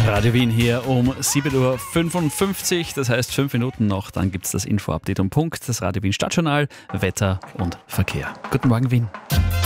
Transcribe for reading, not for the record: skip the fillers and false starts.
Radio Wien hier um 7.55 Uhr, das heißt 5 Minuten noch, dann gibt es das Info-Update um Punkt, das Radio Wien Stadtjournal, Wetter und Verkehr. Guten Morgen Wien.